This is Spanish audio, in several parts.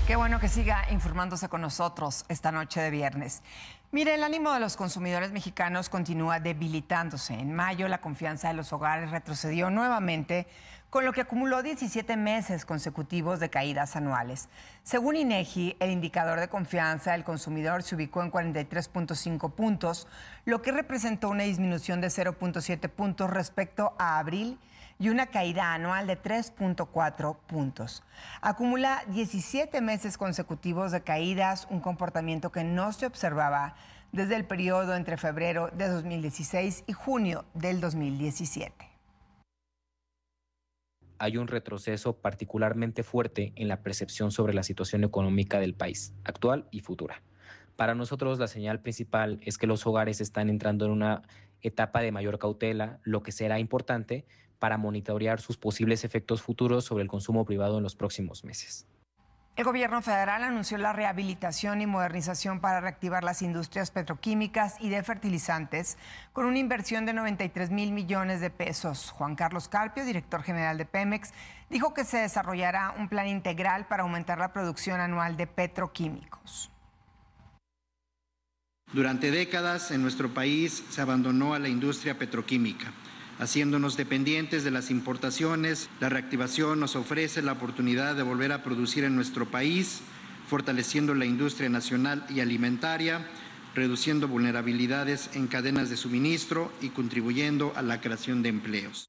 Qué bueno que siga informándose con nosotros esta noche de viernes. Mire, el ánimo de los consumidores mexicanos continúa debilitándose. En mayo, la confianza de los hogares retrocedió nuevamente, con lo que acumuló 17 meses consecutivos de caídas anuales. Según INEGI, el indicador de confianza del consumidor se ubicó en 43.5 puntos, lo que representó una disminución de 0.7 puntos respecto a abril y una caída anual de 3.4 puntos. Acumula 17 meses consecutivos de caídas, un comportamiento que no se observaba desde el periodo entre febrero de 2016 y junio del 2017. Hay un retroceso particularmente fuerte en la percepción sobre la situación económica del país, actual y futura. Para nosotros, la señal principal es que los hogares están entrando en una etapa de mayor cautela, lo que será importante para monitorear sus posibles efectos futuros sobre el consumo privado en los próximos meses. El gobierno federal anunció la rehabilitación y modernización para reactivar las industrias petroquímicas y de fertilizantes con una inversión de 93,000 millones de pesos. Juan Carlos Carpio, director general de Pemex, dijo que se desarrollará un plan integral para aumentar la producción anual de petroquímicos. Durante décadas en nuestro país se abandonó a la industria petroquímica, haciéndonos dependientes de las importaciones. La reactivación nos ofrece la oportunidad de volver a producir en nuestro país, fortaleciendo la industria nacional y alimentaria, reduciendo vulnerabilidades en cadenas de suministro y contribuyendo a la creación de empleos.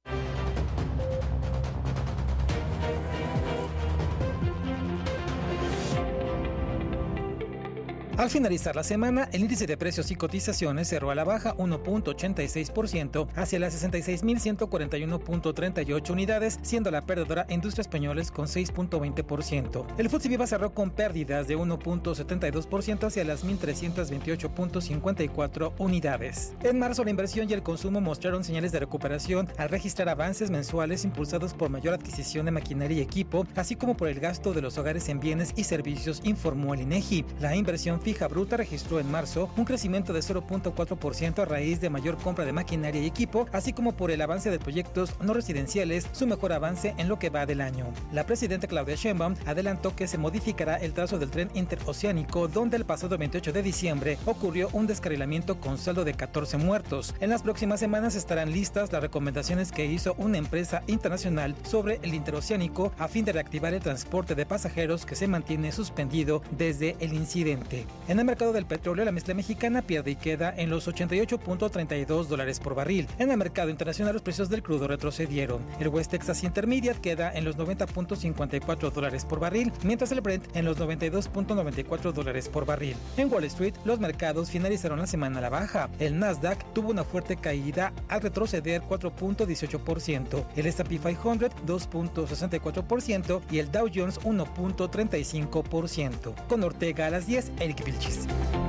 Al finalizar la semana, el índice de precios y cotizaciones cerró a la baja 1.86% hacia las 66.141.38 unidades, siendo la perdedora Industrias Peñoles con 6.20%. El FTSE Viva cerró con pérdidas de 1.72% hacia las 1.328.54 unidades. En marzo, la inversión y el consumo mostraron señales de recuperación al registrar avances mensuales impulsados por mayor adquisición de maquinaria y equipo, así como por el gasto de los hogares en bienes y servicios, informó el INEGI. La inversión fija bruta registró en marzo un crecimiento de 0.4% a raíz de mayor compra de maquinaria y equipo, así como por el avance de proyectos no residenciales, su mejor avance en lo que va del año. La presidenta Claudia Sheinbaum adelantó que se modificará el trazo del tren interoceánico, donde el pasado 28 de diciembre ocurrió un descarrilamiento con saldo de 14 muertos. En las próximas semanas estarán listas las recomendaciones que hizo una empresa internacional sobre el interoceánico a fin de reactivar el transporte de pasajeros que se mantiene suspendido desde el incidente. En el mercado del petróleo, la mezcla mexicana pierde y queda en los $88.32 por barril. En el mercado internacional, los precios del crudo retrocedieron. El West Texas Intermediate queda en los $90.54 por barril, mientras el Brent en los $92.94 por barril. En Wall Street, los mercados finalizaron la semana a la baja. El Nasdaq tuvo una fuerte caída al retroceder 4.18%, el S&P 500 2.64% y el Dow Jones 1.35%. Con Ortega a las 10, Eric Vilchis.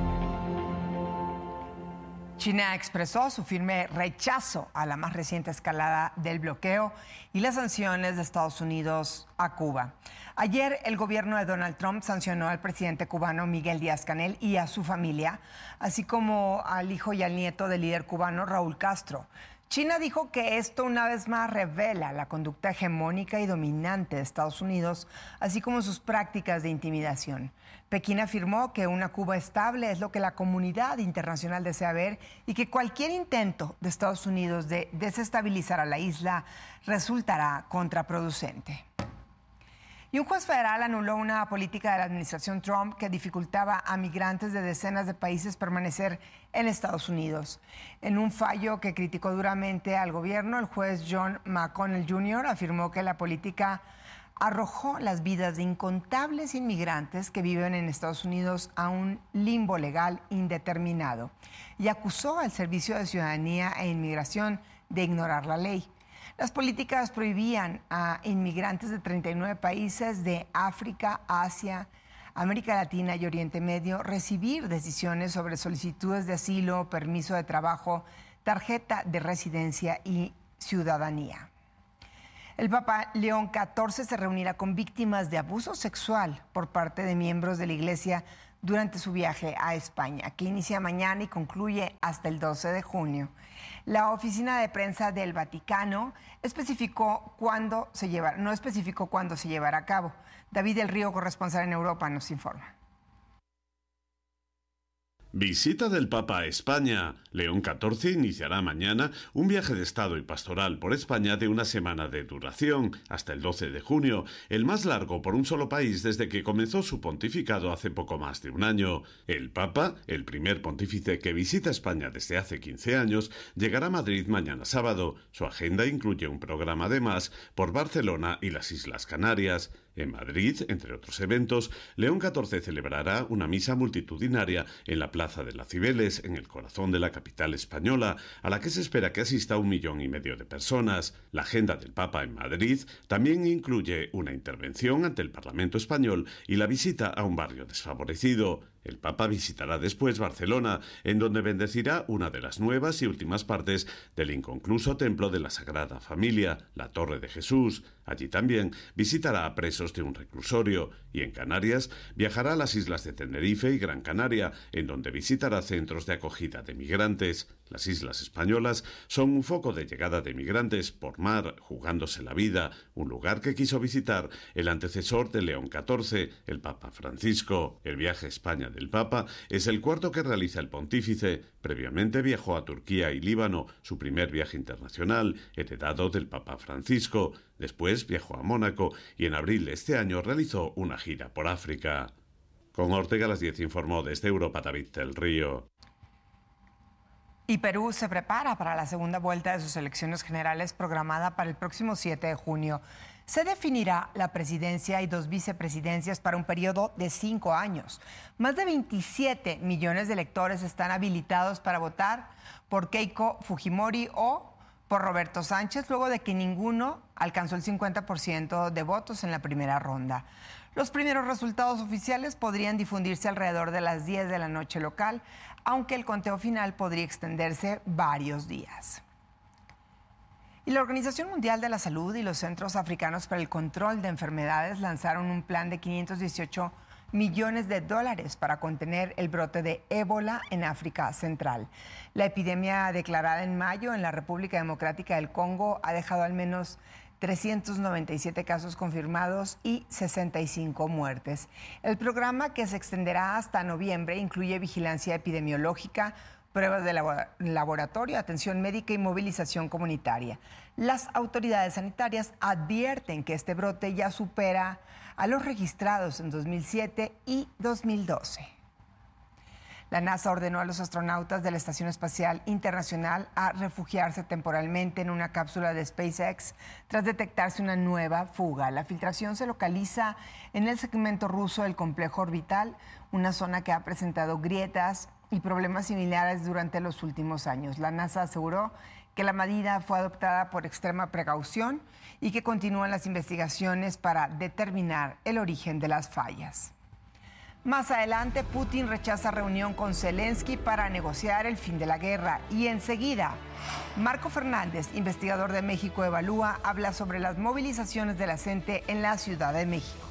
China expresó su firme rechazo a la más reciente escalada del bloqueo y las sanciones de Estados Unidos a Cuba. Ayer, el gobierno de Donald Trump sancionó al presidente cubano Miguel Díaz-Canel y a su familia, así como al hijo y al nieto del líder cubano Raúl Castro. China dijo que esto una vez más revela la conducta hegemónica y dominante de Estados Unidos, así como sus prácticas de intimidación. Pekín afirmó que una Cuba estable es lo que la comunidad internacional desea ver y que cualquier intento de Estados Unidos de desestabilizar a la isla resultará contraproducente. Y un juez federal anuló una política de la administración Trump que dificultaba a migrantes de decenas de países permanecer en Estados Unidos. En un fallo que criticó duramente al gobierno, el juez John McConnell Jr. afirmó que la política arrojó las vidas de incontables inmigrantes que viven en Estados Unidos a un limbo legal indeterminado y acusó al Servicio de Ciudadanía e Inmigración de ignorar la ley. Las políticas prohibían a inmigrantes de 39 países de África, Asia, América Latina y Oriente Medio recibir decisiones sobre solicitudes de asilo, permiso de trabajo, tarjeta de residencia y ciudadanía. El Papa León XIV se reunirá con víctimas de abuso sexual por parte de miembros de la Iglesia durante su viaje a España, que inicia mañana y concluye hasta el 12 de junio. La oficina de prensa del Vaticano no especificó cuándo se llevará a cabo. David del Río, corresponsal en Europa, nos informa. Visita del Papa a España. León XIV iniciará mañana un viaje de Estado y pastoral por España de una semana de duración, hasta el 12 de junio, el más largo por un solo país desde que comenzó su pontificado hace poco más de un año. El Papa, el primer pontífice que visita España desde hace 15 años, llegará a Madrid mañana sábado. Su agenda incluye un programa además por Barcelona y las Islas Canarias. En Madrid, entre otros eventos, León XIV celebrará una misa multitudinaria en la Plaza de las Cibeles, en el corazón de la capital española, a la que se espera que asista 1,5 millones de personas. La agenda del Papa en Madrid también incluye una intervención ante el Parlamento español y la visita a un barrio desfavorecido. El Papa visitará después Barcelona, en donde bendecirá una de las nuevas y últimas partes del inconcluso templo de la Sagrada Familia, la Torre de Jesús. Allí también visitará a presos de un reclusorio y en Canarias viajará a las islas de Tenerife y Gran Canaria, en donde visitará centros de acogida de migrantes. Las islas españolas son un foco de llegada de migrantes por mar, jugándose la vida, un lugar que quiso visitar el antecesor de León XIV, el Papa Francisco. El viaje a España del Papa es el cuarto que realiza el pontífice. Previamente viajó a Turquía y Líbano, su primer viaje internacional, heredado del Papa Francisco. Después viajó a Mónaco y en abril de este año realizó una gira por África. Con Ortega a las 10 informó desde Europa David del Río. Y Perú se prepara para la segunda vuelta de sus elecciones generales programada para el próximo 7 de junio. Se definirá la presidencia y 2 vicepresidencias para un periodo de 5 años. Más de 27 millones de electores están habilitados para votar por Keiko Fujimori o por Roberto Sánchez, luego de que ninguno alcanzó el 50% de votos en la primera ronda. Los primeros resultados oficiales podrían difundirse alrededor de las 10 de la noche local, aunque el conteo final podría extenderse varios días. Y la Organización Mundial de la Salud y los Centros Africanos para el Control de Enfermedades lanzaron un plan de 518 millones de dólares para contener el brote de ébola en África Central. La epidemia declarada en mayo en la República Democrática del Congo ha dejado al menos 397 casos confirmados y 65 muertes. El programa, que se extenderá hasta noviembre, incluye vigilancia epidemiológica, pruebas de laboratorio, atención médica y movilización comunitaria. Las autoridades sanitarias advierten que este brote ya supera a los registrados en 2007 y 2012. La NASA ordenó a los astronautas de la Estación Espacial Internacional a refugiarse temporalmente en una cápsula de SpaceX tras detectarse una nueva fuga. La filtración se localiza en el segmento ruso del complejo orbital, una zona que ha presentado grietas y problemas similares durante los últimos años. La NASA aseguró que la medida fue adoptada por extrema precaución y que continúan las investigaciones para determinar el origen de las fallas. Más adelante, Putin rechaza reunión con Zelensky para negociar el fin de la guerra. Y enseguida, Marco Fernández, investigador de México Evalúa, habla sobre las movilizaciones de la gente en la Ciudad de México.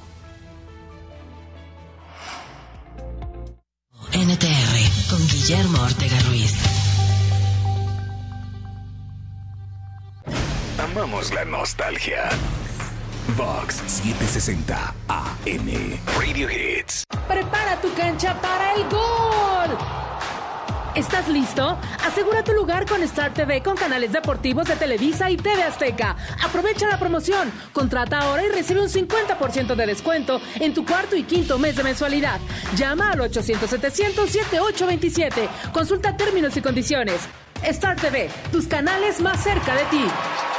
NTR, con Guillermo Ortega Ruiz. Amamos la nostalgia. Vox 760 AM. Radio Hits. Prepara tu cancha para el gol. ¿Estás listo? Asegura tu lugar con Star TV con canales deportivos de Televisa y TV Azteca. Aprovecha la promoción. Contrata ahora y recibe un 50% de descuento en tu cuarto y quinto mes de mensualidad. Llama al 800-700-7827. Consulta términos y condiciones. Star TV, tus canales más cerca de ti.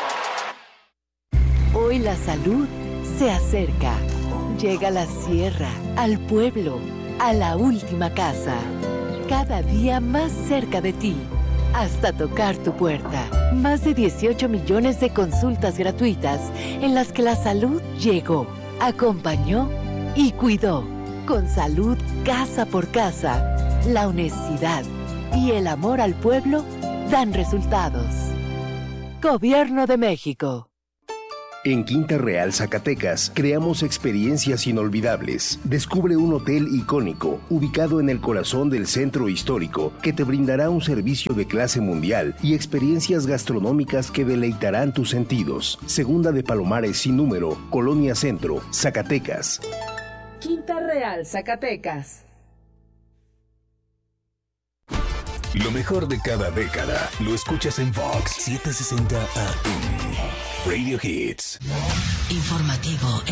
Hoy la salud se acerca. Llega a la sierra, al pueblo, a la última casa. Cada día más cerca de ti, hasta tocar tu puerta. Más de 18 millones de consultas gratuitas en las que la salud llegó, acompañó y cuidó. Con salud casa por casa, la honestidad y el amor al pueblo dan resultados. Gobierno de México. En Quinta Real, Zacatecas, creamos experiencias inolvidables. Descubre un hotel icónico, ubicado en el corazón del centro histórico, que te brindará un servicio de clase mundial y experiencias gastronómicas que deleitarán tus sentidos. Segunda de Palomares sin número, Colonia Centro, Zacatecas. Quinta Real, Zacatecas. Lo mejor de cada década lo escuchas en Vox 760 AM. Radio Hits. Informativo.